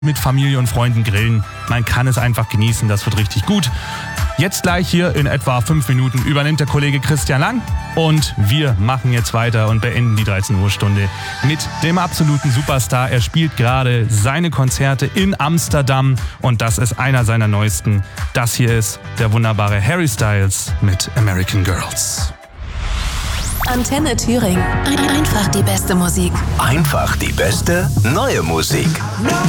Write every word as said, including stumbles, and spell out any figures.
mit Familie und Freunden grillen. Man kann es einfach genießen, das wird richtig gut. Jetzt gleich hier in etwa fünf Minuten übernimmt der Kollege Christian Lang und wir machen jetzt weiter und beenden die dreizehn Uhr Stunde mit dem absoluten Superstar. Er spielt gerade seine Konzerte in Amsterdam und das ist einer seiner neuesten. Das hier ist der wunderbare Harry Styles mit American Girls. Antenne Thüringen. Einfach die beste Musik. Einfach die beste neue Musik.